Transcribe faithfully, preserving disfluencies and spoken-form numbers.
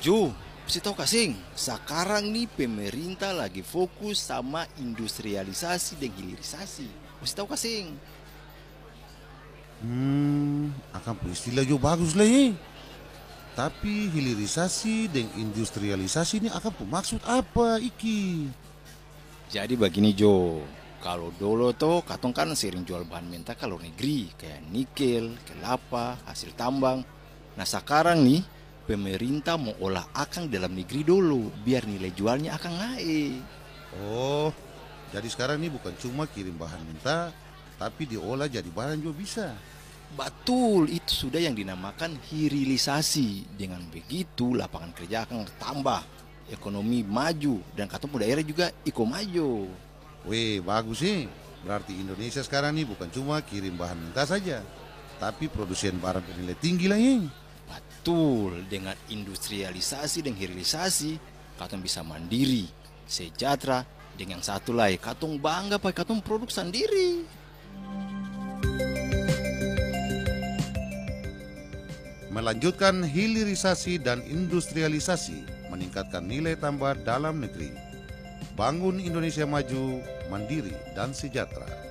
Jo, pasti tahu kasing, sekarang nih pemerintah lagi fokus sama industrialisasi dan hilirisasi. Pasti tahu kasing. Hmm, akan istilah jo bagus lah ya. Tapi hilirisasi dan industrialisasi ini akan maksud apa iki? Jadi begini Jo, kalau dulu tuh katong kan sering jual bahan mentah ke luar negeri, kayak nikel, kelapa, hasil tambang. Nah sekarang nih, pemerintah mau olah akang dalam negeri dulu, biar nilai jualnya akan naik. Oh, jadi sekarang ini bukan cuma kirim bahan mentah, tapi diolah jadi barang juga bisa. Betul, itu sudah yang dinamakan hilirisasi. Dengan begitu lapangan kerja akan tambah, ekonomi maju, dan katong daerah juga iko maju. Weh, bagus sih. Berarti Indonesia sekarang ini bukan cuma kirim bahan mentah saja, tapi produsen barang bernilai tinggi lah ya. Betul, dengan industrialisasi dan hilirisasi, katong bisa mandiri, sejahtera, dengan yang satu lagi, katong bangga pakai katong produk sendiri. Melanjutkan hilirisasi dan industrialisasi, meningkatkan nilai tambah dalam negeri. Bangun Indonesia maju, mandiri, dan sejahtera.